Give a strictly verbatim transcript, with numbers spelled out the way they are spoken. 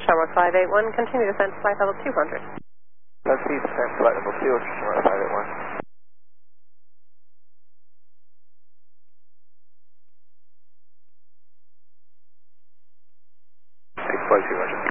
Shamrock five eight one, continue descent to flight level two hundred. Proceed descent flight level two hundred, Shamrock five eight one. six five two, Roger.